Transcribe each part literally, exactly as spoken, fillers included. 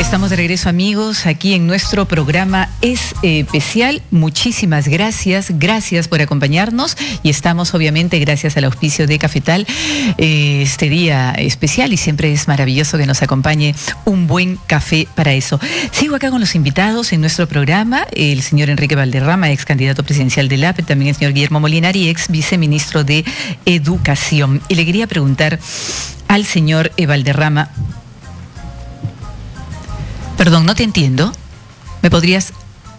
Estamos de regreso, amigos, aquí en nuestro programa especial. Muchísimas gracias, gracias por acompañarnos y estamos obviamente gracias al auspicio de Cafetal eh, este día especial y siempre es maravilloso que nos acompañe un buen café para eso. Sigo acá con los invitados en nuestro programa, el señor Enrique Valderrama, ex candidato presidencial del A P E, también el señor Guillermo Molinari, ex viceministro de Educación. Y le quería preguntar al señor Valderrama. Perdón, no te entiendo. ¿Me podrías...?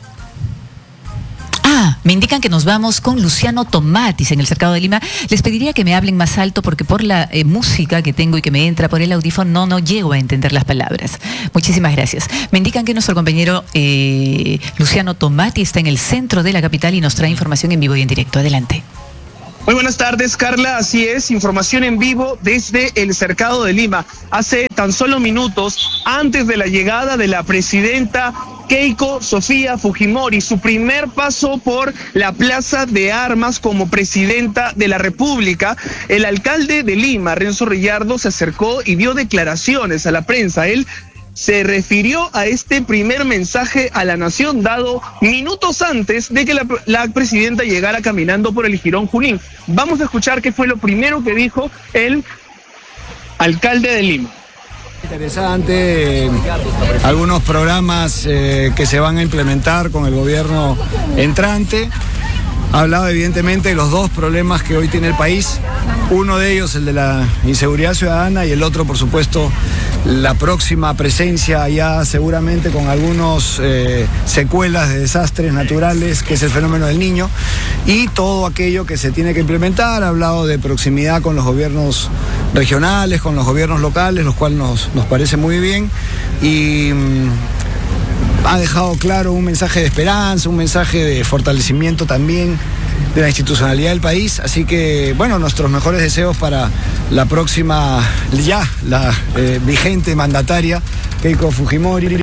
Ah, me indican que nos vamos con Luciano Tomatis en el Cercado de Lima. Les pediría que me hablen más alto porque por la eh, música que tengo y que me entra por el audífono no, no llego a entender las palabras. Muchísimas gracias. Me indican que nuestro compañero eh, Luciano Tomatis está en el centro de la capital y nos trae información en vivo y en directo. Adelante. Muy buenas tardes, Carla. Así es, información en vivo desde el Cercado de Lima. Hace tan solo minutos, antes de la llegada de la presidenta Keiko Sofía Fujimori, su primer paso por la Plaza de Armas como presidenta de la República, el alcalde de Lima, Renzo Riyardo, se acercó y dio declaraciones a la prensa. Él se refirió a este primer mensaje a la nación dado minutos antes de que la, la presidenta llegara caminando por el Jirón Junín. Vamos a escuchar qué fue lo primero que dijo el alcalde de Lima. Interesante, eh, algunos programas eh, que se van a implementar con el gobierno entrante. Ha hablado evidentemente de los dos problemas que hoy tiene el país, uno de ellos el de la inseguridad ciudadana y el otro por supuesto la próxima presencia ya seguramente con algunas eh, secuelas de desastres naturales que es el fenómeno del Niño y todo aquello que se tiene que implementar. Ha hablado de proximidad con los gobiernos regionales, con los gobiernos locales, los cuales nos, nos parece muy bien y mmm, ha dejado claro un mensaje de esperanza, un mensaje de fortalecimiento también de la institucionalidad del país. Así que, bueno, nuestros mejores deseos para la próxima, ya, la eh, vigente mandataria, Keiko Fujimori.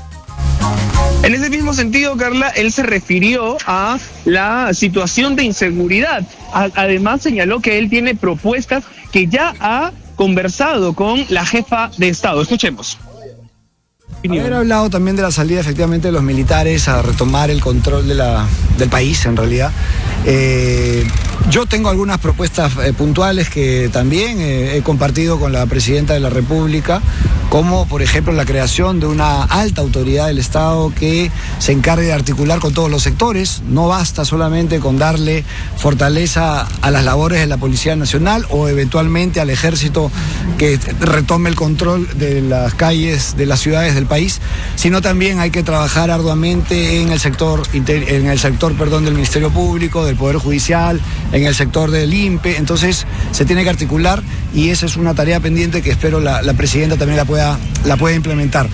En ese mismo sentido, Carla, él se refirió a la situación de inseguridad. A- además, señaló que él tiene propuestas que ya ha conversado con la jefa de Estado. Escuchemos. Haber hablado también de la salida efectivamente de los militares a retomar el control de la, del país en realidad. Eh, yo tengo algunas propuestas eh, puntuales que también eh, he compartido con la presidenta de la República, como por ejemplo la creación de una alta autoridad del Estado que se encargue de articular con todos los sectores. No basta solamente con darle fortaleza a las labores de la Policía Nacional o eventualmente al Ejército que retome el control de las calles de las ciudades del país, sino también hay que trabajar arduamente en el sector, en el sector perdón, del Ministerio Público, del Poder Judicial, en el sector del I N P E. Entonces se tiene que articular y esa es una tarea pendiente que espero la, la presidenta también la pueda, la pueda implementar.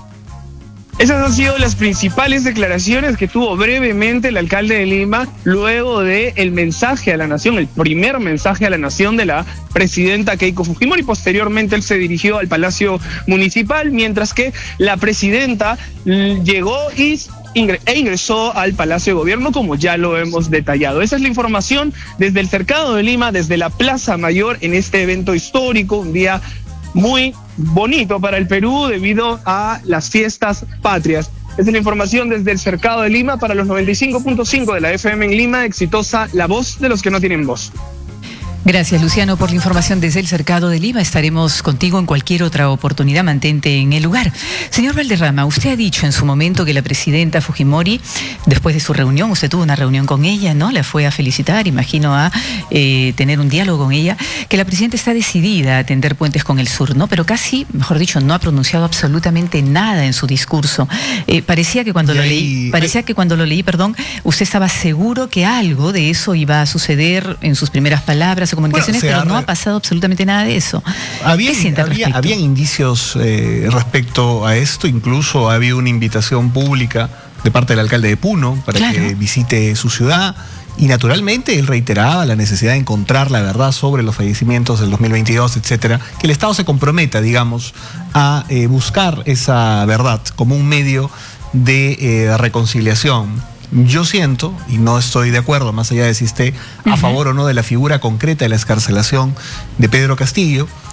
Esas han sido las principales declaraciones que tuvo brevemente el alcalde de Lima luego del mensaje a la nación, el primer mensaje a la nación de la presidenta Keiko Fujimori. Posteriormente él se dirigió al Palacio Municipal, mientras que la presidenta llegó y e ingresó al Palacio de Gobierno, como ya lo hemos detallado. Esa es la información desde el Cercado de Lima, desde la Plaza Mayor, en este evento histórico, un día muy bonito para el Perú debido a las fiestas patrias. Esa es la información desde el Cercado de Lima para los noventa y cinco punto cinco de la F M en Lima, exitosa, la voz de los que no tienen voz. Gracias, Luciano, por la información desde el Cercado de Lima. Estaremos contigo en cualquier otra oportunidad. Mantente en el lugar. Señor Valderrama, usted ha dicho en su momento que la presidenta Fujimori, después de su reunión, usted tuvo una reunión con ella, ¿no? La fue a felicitar, imagino, a eh, tener un diálogo con ella, que la presidenta está decidida a tender puentes con el sur, ¿no? Pero casi, mejor dicho, no ha pronunciado absolutamente nada en su discurso. Eh, parecía que cuando y lo ahí, leí, parecía hay... que cuando lo leí, perdón, usted estaba seguro que algo de eso iba a suceder en sus primeras palabras, comunicaciones, bueno, pero no ha pasado absolutamente nada de eso. Había, ¿Qué siente al había, respecto? Habían indicios eh, respecto a esto, incluso ha habido una invitación pública de parte del alcalde de Puno para claro. que visite su ciudad y naturalmente él reiteraba la necesidad de encontrar la verdad sobre los fallecimientos del dos mil veintidós, etcétera, que el Estado se comprometa, digamos, a eh, buscar esa verdad como un medio de eh, reconciliación. Yo siento, y no estoy de acuerdo, más allá de si esté a uh-huh. favor o no de la figura concreta de la excarcelación de Pedro Castillo,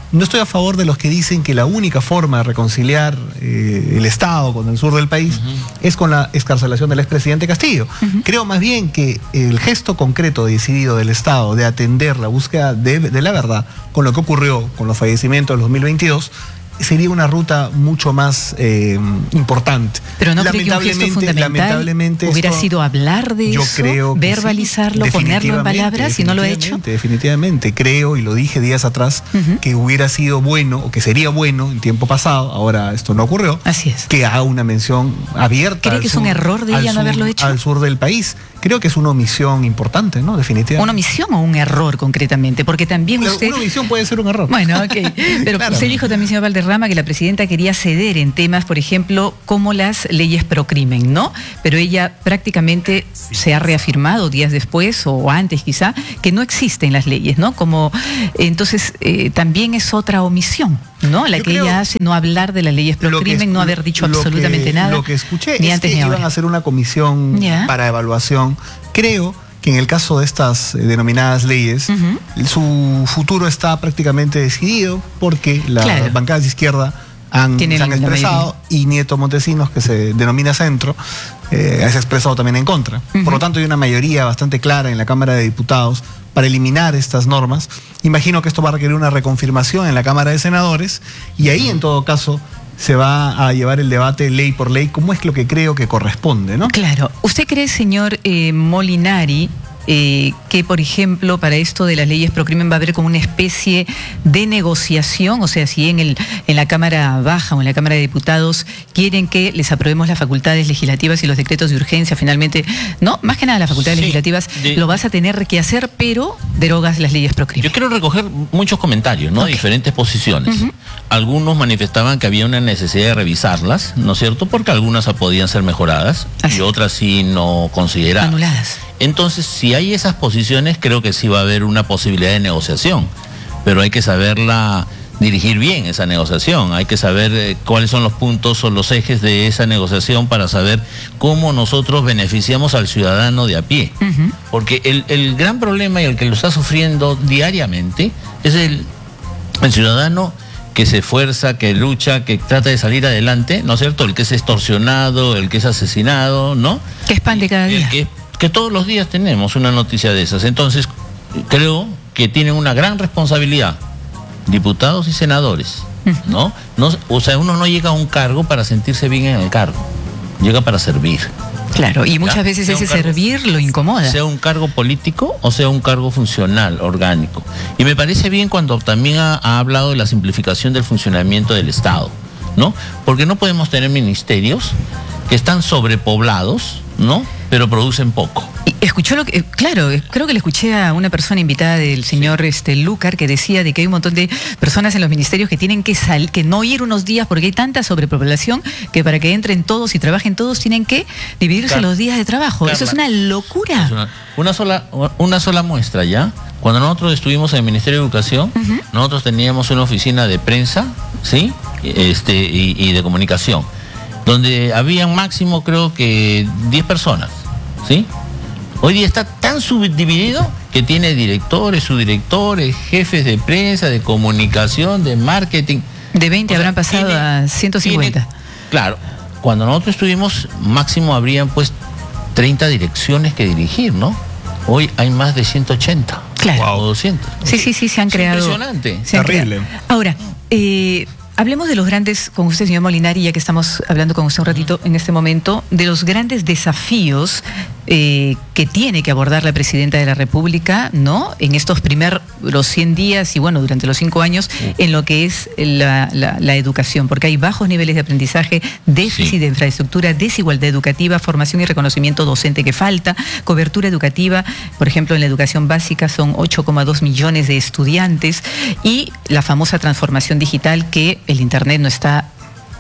no estoy a favor de los que dicen que la única forma de reconciliar eh, el Estado con el sur del país uh-huh. es con la excarcelación del expresidente Castillo. Uh-huh. Creo más bien que el gesto concreto decidido del Estado de atender la búsqueda de, de la verdad con lo que ocurrió con los fallecimientos del dos mil veintidós sería una ruta mucho más eh, importante. Pero no creo que un gesto fundamental lamentablemente hubiera esto, sido hablar de yo eso, creo verbalizarlo, sí, ponerlo en palabras, y no lo he hecho. Definitivamente, creo, y lo dije días atrás, uh-huh. que hubiera sido bueno, o que sería bueno en tiempo pasado, ahora esto no ocurrió, así es, que haga una mención abierta. ¿Cree que es un error de ella no haberlo hecho? Al sur del país. Creo que es una omisión importante, ¿no? Definitivamente. ¿Una omisión o un error concretamente? Porque también claro, usted... Una omisión puede ser un error. Bueno, ok. Pero claro. Usted dijo también, señor Valderrama, que la presidenta quería ceder en temas, por ejemplo, como las leyes pro crimen, ¿no? Pero ella prácticamente se ha reafirmado días después, o antes quizá, que no existen las leyes, ¿no? Como, entonces, eh, también es otra omisión, ¿no? La Yo que ella hace, no hablar de las leyes pro crimen, no haber dicho absolutamente que, nada. Lo que escuché ni es antes que ni iban ahora. a hacer una comisión ¿Ya? para evaluación. Creo que en el caso de estas eh, denominadas leyes, uh-huh. su futuro está prácticamente decidido porque las claro. bancadas de izquierda han, se han expresado y Nieto Montesinos, que se denomina centro, eh, se ha expresado también en contra. Uh-huh. Por lo tanto, hay una mayoría bastante clara en la Cámara de Diputados para eliminar estas normas. Imagino que esto va a requerir una reconfirmación en la Cámara de Senadores y ahí, en todo caso, se va a llevar el debate ley por ley, como es lo que creo que corresponde, ¿no? Claro. ¿Usted cree, señor eh, Molinari, eh, que, por ejemplo, para esto de las leyes pro crimen va a haber como una especie de negociación? O sea, si en, el, en la Cámara Baja o en la Cámara de Diputados quieren que les aprobemos las facultades legislativas y los decretos de urgencia, finalmente, no, más que nada las facultades sí, legislativas, de... lo vas a tener que hacer, pero derogas las leyes pro crimen. Yo quiero recoger muchos comentarios, ¿no? Okay. Diferentes posiciones. Uh-huh. Algunos manifestaban que había una necesidad de revisarlas, ¿no es cierto? Porque algunas podían ser mejoradas Así. y otras sí no consideradas. Anuladas. Entonces, si hay esas posiciones, creo que sí va a haber una posibilidad de negociación, pero hay que saberla dirigir bien, esa negociación. Hay que saber eh, cuáles son los puntos o los ejes de esa negociación para saber cómo nosotros beneficiamos al ciudadano de a pie. Uh-huh. Porque el, el gran problema y el que lo está sufriendo diariamente es el, el ciudadano que se esfuerza, que lucha, que trata de salir adelante, ¿no es cierto? El que es extorsionado, el que es asesinado, ¿no? Que es pan de cada día. El que, que todos los días tenemos una noticia de esas. Entonces, creo que tienen una gran responsabilidad, diputados y senadores, ¿no? no o sea, uno no llega a un cargo para sentirse bien en el cargo, llega para servir. Claro, y muchas ¿Ya? veces ese cargo, servir lo incomoda. Sea un cargo político o sea un cargo funcional, orgánico. Y me parece bien cuando también ha, ha hablado de la simplificación del funcionamiento del Estado, ¿no? Porque no podemos tener ministerios que están sobrepoblados, ¿no? Pero producen poco. Y escuchó lo que, claro, creo que le escuché a una persona invitada del señor sí. este, Lucar, que decía de que hay un montón de personas en los ministerios que tienen que salir, que no ir unos días porque hay tanta sobrepoblación que para que entren todos y trabajen todos tienen que dividirse claro. los días de trabajo. Claro. Eso es una locura. Es una, una sola, una sola muestra ya. Cuando nosotros estuvimos en el Ministerio de Educación, uh-huh. nosotros teníamos una oficina de prensa, ¿sí? Este, y, y de comunicación, donde habían máximo creo que diez personas, ¿sí? Hoy día está tan subdividido que tiene directores, subdirectores, jefes de prensa, de comunicación, de marketing. De veinte o sea, habrán pasado tiene, a ciento cincuenta. Tiene, claro, cuando nosotros estuvimos, máximo habrían pues treinta direcciones que dirigir, ¿no? Hoy hay más de ciento ochenta. Claro. O doscientos. Sí, sí, sí, se han es creado. Impresionante. Se Terrible. Creado. Ahora, eh... hablemos de los grandes, con usted, señor Molinari, ya que estamos hablando con usted un ratito en este momento, de los grandes desafíos eh, que tiene que abordar la presidenta de la República, ¿no? En estos primeros cien días y, bueno, durante los cinco años, en lo que es la, la, la educación, porque hay bajos niveles de aprendizaje, déficit sí. de infraestructura, desigualdad educativa, formación y reconocimiento docente que falta, cobertura educativa, por ejemplo, en la educación básica son ocho coma dos millones de estudiantes y la famosa transformación digital que el Internet no está,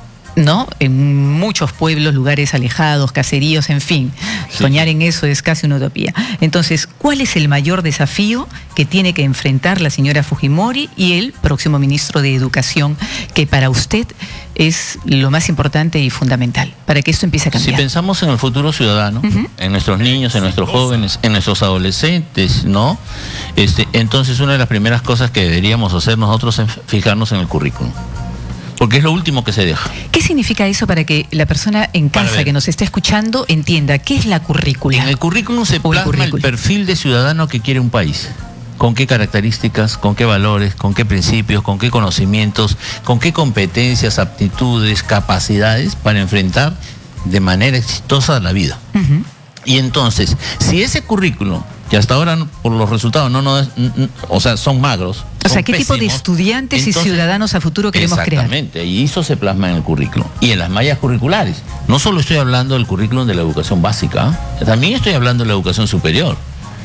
¿no? En muchos pueblos, lugares alejados, caseríos, en fin. Sí. Soñar en eso es casi una utopía. Entonces, ¿cuál es el mayor desafío que tiene que enfrentar la señora Fujimori y el próximo ministro de Educación, que para usted es lo más importante y fundamental para que esto empiece a cambiar. Si pensamos en el futuro ciudadano, uh-huh. en nuestros niños, en nuestros jóvenes, en nuestros adolescentes, ¿no? Este, entonces una de las primeras cosas que deberíamos hacer nosotros es fijarnos en el currículum. Porque es lo último que se deja. ¿Qué significa eso para que la persona en casa que nos esté escuchando entienda qué es la currícula? En el currículum se plasma el, currículum. el perfil de ciudadano que quiere un país. Con qué características, con qué valores, con qué principios, con qué conocimientos, con qué competencias, aptitudes, capacidades para enfrentar de manera exitosa la vida. Uh-huh. Y entonces, si ese currículum, que hasta ahora por los resultados no, no, no o sea, son magros. O sea, ¿qué pésimos, tipo de estudiantes entonces, y ciudadanos a futuro queremos exactamente, crear? Exactamente, y eso se plasma en el currículum. Y en las mallas curriculares. No solo estoy hablando del currículum de la educación básica, también estoy hablando de la educación superior.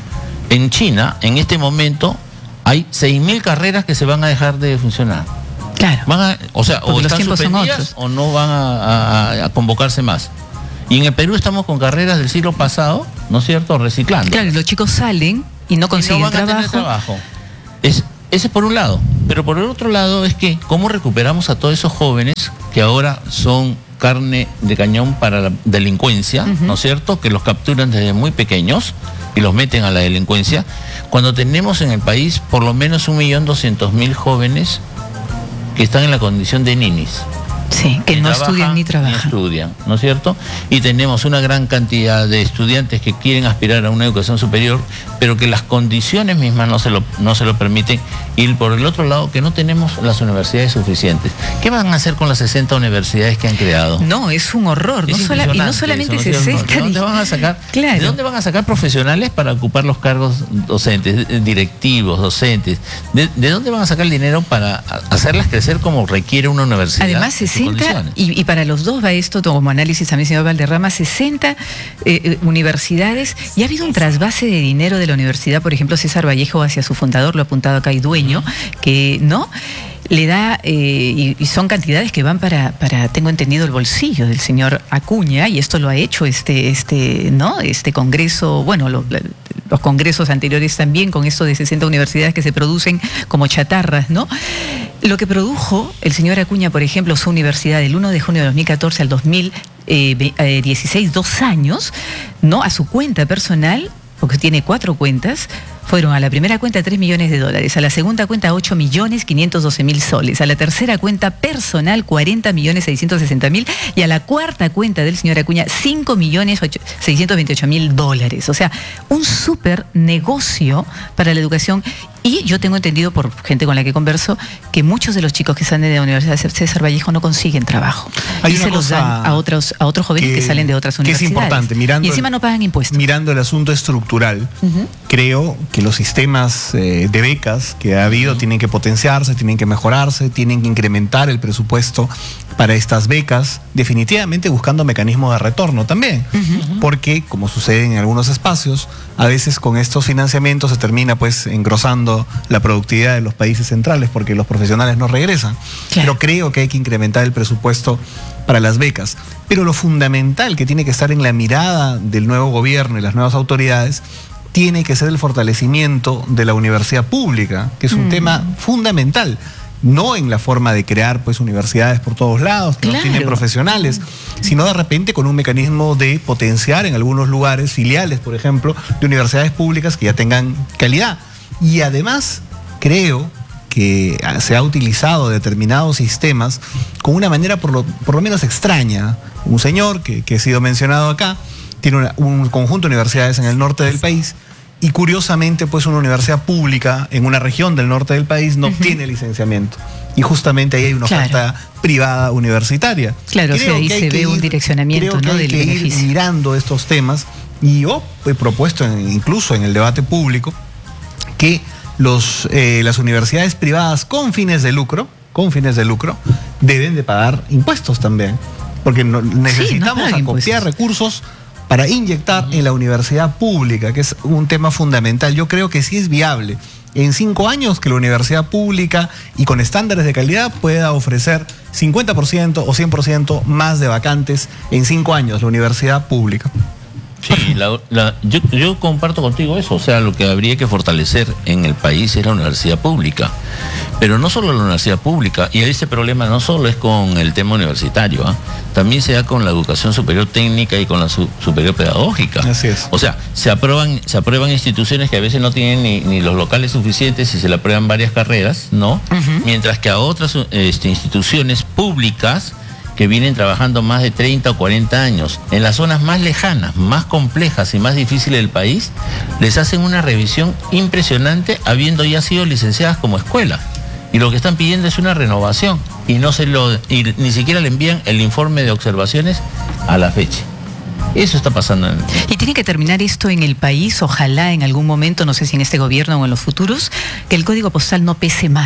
En China, en este momento, hay seis mil carreras que se van a dejar de funcionar. Claro. Van a, o sea, Porque o están suspendidas o no van a, a, a convocarse más. Y en el Perú estamos con carreras del siglo pasado, ¿no es cierto?, reciclando. Claro, los chicos salen y no consiguen y no van trabajo. A tener trabajo. Es, ese es por un lado. Pero por el otro lado es que, ¿cómo recuperamos a todos esos jóvenes que ahora son carne de cañón para la delincuencia, uh-huh. ¿no es cierto?, que los capturan desde muy pequeños y los meten a la delincuencia, cuando tenemos en el país por lo menos un millón doscientos mil jóvenes que están en la condición de ninis. Sí, que no estudian ni trabajan. Ni estudian, ¿no es cierto? Y tenemos una gran cantidad de estudiantes que quieren aspirar a una educación superior, pero que las condiciones mismas no se lo, no se lo permiten. Y por el otro lado, que no tenemos las universidades suficientes. ¿Qué van a hacer con las sesenta universidades que han creado? No, es un horror. Es no sola, y no solamente eso, ¿no? sesenta. ¿De dónde van a sacar? Claro. ¿De dónde van a sacar profesionales para ocupar los cargos docentes, directivos, docentes? ¿De, de dónde van a sacar el dinero para hacerlas crecer como requiere una universidad? Además, sesenta, y, y para los dos va esto como análisis también, señor Valderrama, sesenta eh, universidades, y ha habido un trasvase de dinero de la universidad, por ejemplo, César Vallejo hacia su fundador, lo ha apuntado acá, y dueño, que no le da, eh, y, y son cantidades que van para, para, tengo entendido, el bolsillo del señor Acuña, y esto lo ha hecho este, este, ¿no? Este congreso, bueno, lo, los congresos anteriores también, con esto de sesenta universidades que se producen como chatarras, ¿no? Lo que produjo el señor Acuña, por ejemplo, su universidad del uno de junio de dos mil catorce al dos mil dieciséis, dos años, ¿no? A su cuenta personal, porque tiene cuatro cuentas, fueron a la primera cuenta tres millones de dólares, a la segunda cuenta ocho millones quinientos doce mil soles, a la tercera cuenta personal cuarenta millones seiscientos sesenta mil y a la cuarta cuenta del señor Acuña cinco millones seiscientos veintiocho mil dólares. O sea, un súper negocio para la educación. Y yo tengo entendido por gente con la que converso que muchos de los chicos que salen de la Universidad de César Vallejo no consiguen trabajo. Hay y se los dan a otros, a otros jóvenes que, que salen de otras universidades. Que es importante, mirando, y encima no pagan impuestos. Mirando el asunto estructural, uh-huh. creo que los sistemas eh, de becas que ha habido uh-huh. tienen que potenciarse, tienen que mejorarse, tienen que incrementar el presupuesto para estas becas, definitivamente buscando mecanismos de retorno también. Uh-huh. Porque, como sucede en algunos espacios, a veces con estos financiamientos se termina pues engrosando la productividad de los países centrales porque los profesionales no regresan. Claro. Pero creo que hay que incrementar el presupuesto para las becas. Pero lo fundamental que tiene que estar en la mirada del nuevo gobierno y las nuevas autoridades tiene que ser el fortalecimiento de la universidad pública, que es un mm. tema fundamental. No en la forma de crear pues universidades por todos lados, que claro. no tienen profesionales, sino de repente con un mecanismo de potenciar en algunos lugares filiales, por ejemplo, de universidades públicas que ya tengan calidad. Y además creo que se ha utilizado determinados sistemas con una manera por lo, por lo menos extraña. Un señor que, que ha sido mencionado acá tiene una, un conjunto de universidades en el norte del país y curiosamente pues una universidad pública en una región del norte del país no uh-huh. tiene licenciamiento. Y justamente ahí hay una claro. oferta privada universitaria. Claro, creo o sea, ahí se ve ir, un direccionamiento, creo ¿no? que hay del que beneficio. Ir mirando estos temas y yo he propuesto en, incluso en el debate público que los, eh, las universidades privadas con fines de lucro, con fines de lucro, deben de pagar impuestos también, porque no, necesitamos sí, no acopiar recursos para inyectar en la universidad pública, que es un tema fundamental. Yo creo que sí es viable en cinco años que la universidad pública y con estándares de calidad pueda ofrecer cincuenta por ciento o cien por ciento más de vacantes en cinco años, la universidad pública. Sí, la, la, yo, yo comparto contigo eso, o sea, lo que habría que fortalecer en el país es la universidad pública, Pero no solo la universidad pública, y este problema no solo es con el tema universitario, ¿eh? También se da con la educación superior técnica y con la su superior pedagógica. Así es. O sea, se aprueban, se aprueban instituciones que a veces no tienen ni, ni los locales suficientes y se le aprueban varias carreras, ¿no? Uh-huh. Mientras que a otras este, instituciones públicas que vienen trabajando más de treinta o cuarenta años, en las zonas más lejanas, más complejas y más difíciles del país, les hacen una revisión impresionante habiendo ya sido licenciadas como escuela. Y lo que están pidiendo es una renovación y no se lo y ni siquiera le envían el informe de observaciones a la fecha. Eso está pasando. En... Y tiene que terminar esto en el país, ojalá en algún momento, no sé si en este gobierno o en los futuros, que el código postal no pese más,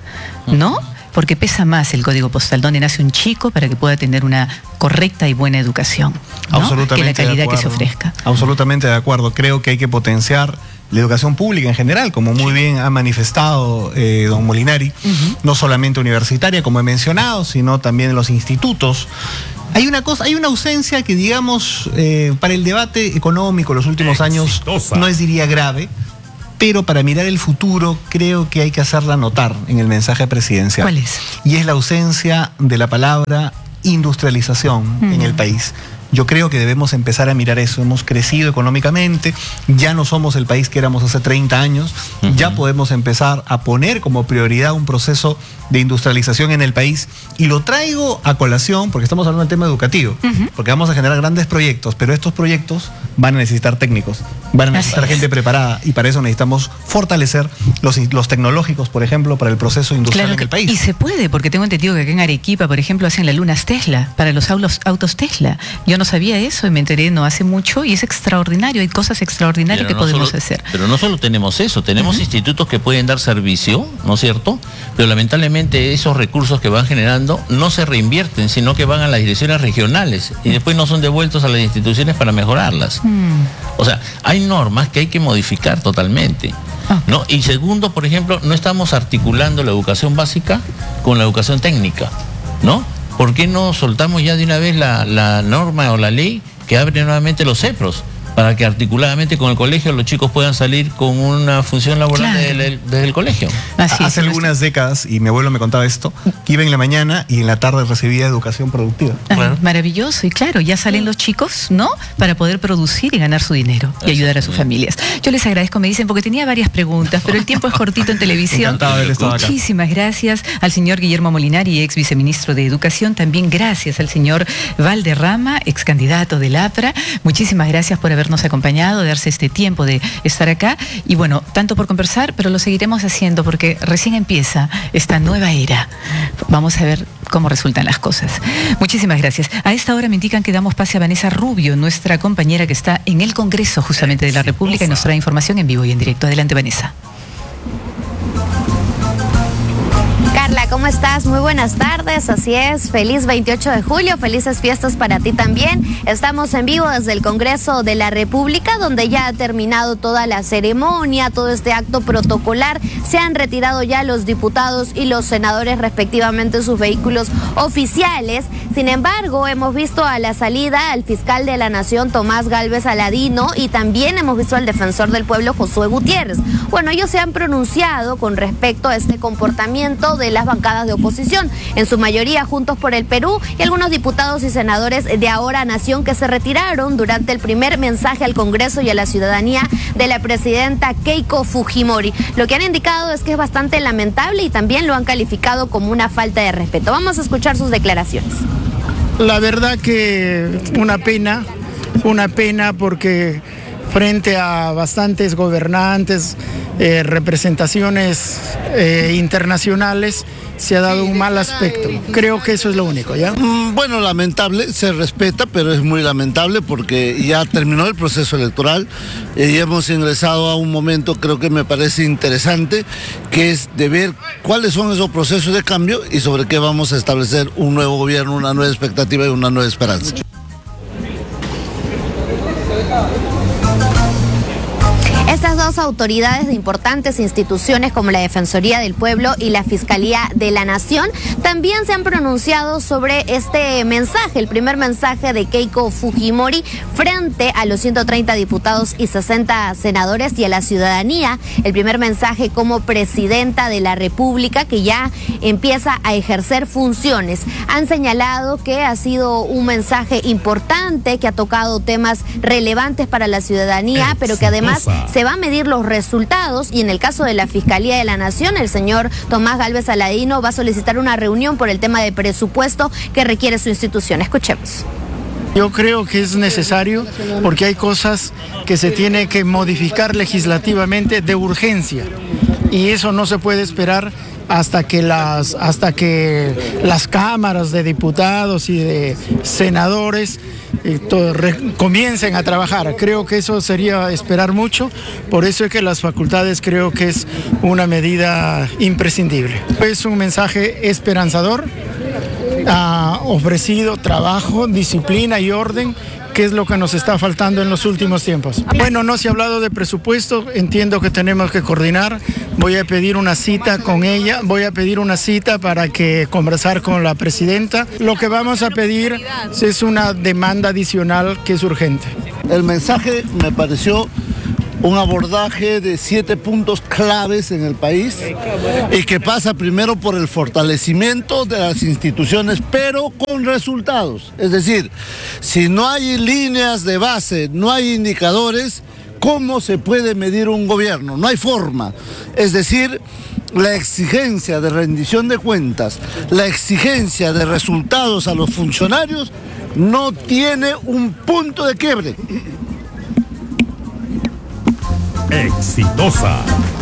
¿no? Porque pesa más el código postal, donde nace un chico para que pueda tener una correcta y buena educación, ¿no? Absolutamente, que la calidad de que se ofrezca. Absolutamente de acuerdo. Creo que hay que potenciar la educación pública en general, como muy bien ha manifestado eh, don Molinari, uh-huh. no solamente universitaria, como he mencionado, sino también en los institutos. Hay una cosa, hay una ausencia que, digamos, eh, para el debate económico en los últimos años no es, diría, grave, pero para mirar el futuro creo que hay que hacerla notar en el mensaje presidencial. ¿Cuál es? Y es la ausencia de la palabra industrialización uh-huh. en el país. Yo creo que debemos empezar a mirar eso. Hemos crecido económicamente, ya no somos el país que éramos hace treinta años, uh-huh. ya podemos empezar a poner como prioridad un proceso de industrialización en el país. Y lo traigo a colación porque estamos hablando del tema educativo, uh-huh. porque vamos a generar grandes proyectos, pero estos proyectos van a necesitar técnicos, van a necesitar gente preparada, y para eso necesitamos fortalecer los, los tecnológicos, por ejemplo, para el proceso industrial claro en que, el país. Y se puede, porque tengo entendido que acá en Arequipa, por ejemplo, hacen las lunas Tesla, para los autos, autos Tesla. Yo no sabía eso y me enteré no hace mucho, y es extraordinario, hay cosas extraordinarias pero que no podemos solo, hacer. Pero no solo tenemos eso, tenemos uh-huh. institutos que pueden dar servicio, ¿no es cierto? Pero lamentablemente esos recursos que van generando no se reinvierten, sino que van a las direcciones regionales y después no son devueltos a las instituciones para mejorarlas. Uh-huh. O sea, hay normas que hay que modificar totalmente, okay. ¿no? Y segundo, por ejemplo, no estamos articulando la educación básica con la educación técnica, ¿no? ¿Por qué no soltamos ya de una vez la, la norma o la ley que abre nuevamente los CEPROS? Para que articuladamente con el colegio los chicos puedan salir con una función laboral claro. desde, el, desde el colegio. Así Hace es, algunas décadas, y mi abuelo me contaba esto, que iba en la mañana y en la tarde recibía educación productiva. Ah, claro. Maravilloso, y claro, ya salen los chicos, ¿no? Para poder producir y ganar su dinero y ayudar a sus familias. Yo les agradezco, me dicen, porque tenía varias preguntas, pero el tiempo es cortito en televisión. Encantado de haber estado acá. Muchísimas gracias al señor Guillermo Molinari, ex viceministro de Educación. También gracias al señor Valderrama, ex candidato del A P R A. Muchísimas gracias por habernos acompañado, de darse este tiempo de estar acá. Y bueno, tanto por conversar, pero lo seguiremos haciendo porque recién empieza esta nueva era. Vamos a ver cómo resultan las cosas. Muchísimas gracias. A esta hora me indican que damos pase a Vanessa Rubio, nuestra compañera que está en el Congreso justamente de la República y nos trae información en vivo y en directo. Adelante, Vanessa. Carla, ¿cómo estás? Muy buenas tardes, así es, feliz veintiocho de julio, felices fiestas para ti también. Estamos en vivo desde el Congreso de la República, donde ya ha terminado toda la ceremonia, todo este acto protocolar. Se han retirado ya los diputados y los senadores respectivamente sus vehículos oficiales. Sin embargo, hemos visto a la salida al fiscal de la Nación, Tomás Gálvez Aladino, y también hemos visto al defensor del pueblo, Josué Gutiérrez. Bueno, ellos se han pronunciado con respecto a este comportamiento de las bancadas de oposición, en su mayoría Juntos por el Perú y algunos diputados y senadores de Ahora Nación que se retiraron durante el primer mensaje al Congreso y a la ciudadanía de la presidenta Keiko Fujimori. Lo que han indicado es que es bastante lamentable y también lo han calificado como una falta de respeto. Vamos a escuchar sus declaraciones. La verdad que una pena, una pena porque frente a bastantes gobernantes, eh, representaciones eh, internacionales, se ha dado un mal aspecto. Creo que eso es lo único, ¿ya? Bueno, lamentable, se respeta, pero es muy lamentable porque ya terminó el proceso electoral eh, y hemos ingresado a un momento, creo que me parece interesante, que es de ver cuáles son esos procesos de cambio y sobre qué vamos a establecer un nuevo gobierno, una nueva expectativa y una nueva esperanza. Estas dos autoridades de importantes instituciones como la Defensoría del Pueblo y la Fiscalía de la Nación también se han pronunciado sobre este mensaje, el primer mensaje de Keiko Fujimori frente a los ciento treinta diputados y sesenta senadores y a la ciudadanía, el primer mensaje como presidenta de la República que ya empieza a ejercer funciones. Han señalado que ha sido un mensaje importante, que ha tocado temas relevantes para la ciudadanía, pero que además se va a medir los resultados, y en el caso de la Fiscalía de la Nación, el señor Tomás Gálvez Saladino va a solicitar una reunión por el tema de presupuesto que requiere su institución. Escuchemos. Yo creo que es necesario porque hay cosas que se tienen que modificar legislativamente de urgencia y eso no se puede esperar hasta que las, hasta que las cámaras de diputados y de senadores eh, to, re, comiencen a trabajar. Creo que eso sería esperar mucho, por eso es que las facultades creo que es una medida imprescindible. Es un mensaje esperanzador, ha ofrecido trabajo, disciplina y orden, que es lo que nos está faltando en los últimos tiempos. Bueno, no se ha hablado de presupuesto, entiendo que tenemos que coordinar, voy a pedir una cita con ella, voy a pedir una cita para que conversar con la presidenta. Lo que vamos a pedir es una demanda adicional que es urgente. El mensaje me pareció un abordaje de siete puntos claves en el país y que pasa primero por el fortalecimiento de las instituciones, pero con resultados. Es decir, si no hay líneas de base, no hay indicadores, ¿cómo se puede medir un gobierno? No hay forma. Es decir, la exigencia de rendición de cuentas, la exigencia de resultados a los funcionarios no tiene un punto de quiebre. Exitosa.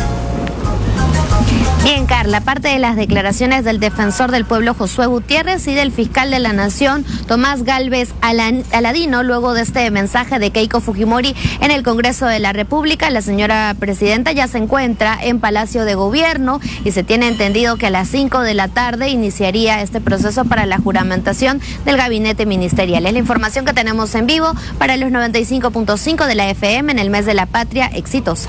Bien, Carla, parte de las declaraciones del defensor del pueblo Josué Gutiérrez y del fiscal de la Nación Tomás Gálvez Saladino, luego de este mensaje de Keiko Fujimori en el Congreso de la República. La señora presidenta ya se encuentra en Palacio de Gobierno y se tiene entendido que a las cinco de la tarde iniciaría este proceso para la juramentación del gabinete ministerial. Es la información que tenemos en vivo para los noventa y cinco punto cinco de la F M en el mes de la patria. Exitosa.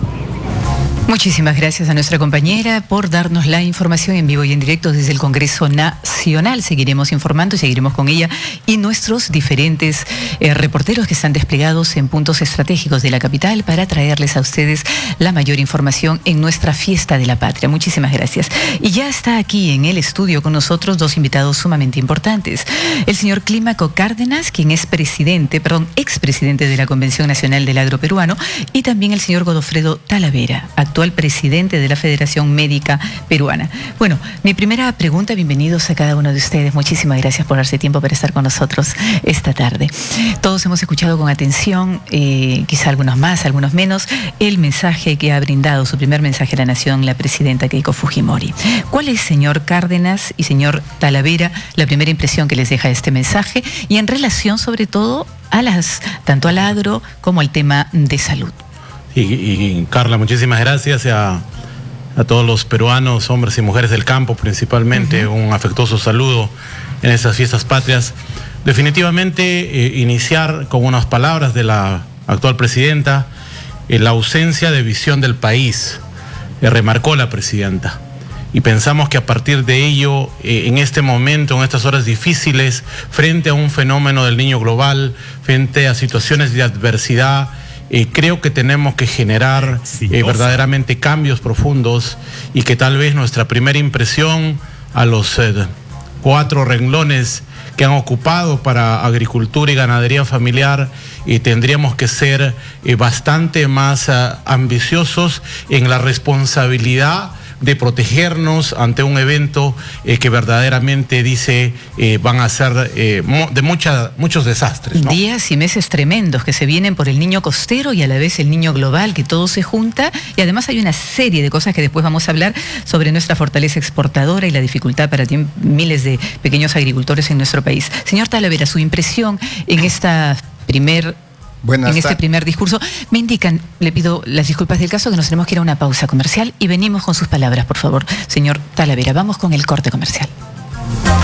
Muchísimas gracias a nuestra compañera por darnos la información en vivo y en directo desde el Congreso Nacional. Seguiremos informando y seguiremos con ella y nuestros diferentes eh, reporteros que están desplegados en puntos estratégicos de la capital para traerles a ustedes la mayor información en nuestra fiesta de la patria. Muchísimas gracias. Y ya está aquí en el estudio con nosotros dos invitados sumamente importantes. El señor Clímaco Cárdenas, quien es presidente, perdón, expresidente de la Convención Nacional del Agro Peruano, y también el señor Godofredo Talavera, actual presidente de la Federación Médica Peruana. Bueno, mi primera pregunta, bienvenidos a cada uno de ustedes. Muchísimas gracias por darse tiempo para estar con nosotros esta tarde. Todos hemos escuchado con atención, eh, quizá algunos más, algunos menos, el mensaje que ha brindado, su primer mensaje a la Nación, la presidenta Keiko Fujimori. ¿Cuál es, señor Cárdenas y señor Talavera, la primera impresión que les deja este mensaje y en relación sobre todo a las, tanto al agro como al tema de salud? Y, y Carla, muchísimas gracias a, a todos los peruanos, hombres y mujeres del campo principalmente, uh-huh. Un afectuoso saludo en estas fiestas patrias. Definitivamente eh, iniciar con unas palabras de la actual presidenta, eh, la ausencia de visión del país, eh, remarcó la presidenta. Y pensamos que a partir de ello, eh, en este momento, en estas horas difíciles, frente a un fenómeno del niño global, frente a situaciones de adversidad, Eh, creo que tenemos que generar eh, verdaderamente cambios profundos y que tal vez nuestra primera impresión a los eh, cuatro renglones que han ocupado para agricultura y ganadería familiar eh, tendríamos que ser eh, bastante más eh, ambiciosos en la responsabilidad de protegernos ante un evento eh, que verdaderamente dice eh, van a ser eh, de mucha, muchos desastres, ¿no? Días y meses tremendos que se vienen por el niño costero y a la vez el niño global, que todo se junta, y además hay una serie de cosas que después vamos a hablar sobre nuestra fortaleza exportadora y la dificultad para miles de pequeños agricultores en nuestro país. Señor Talavera, su impresión en esta primer Buenas en este primer discurso. Me indican, le pido las disculpas del caso, que nos tenemos que ir a una pausa comercial y venimos con sus palabras, por favor. Señor Talavera, vamos con el corte comercial.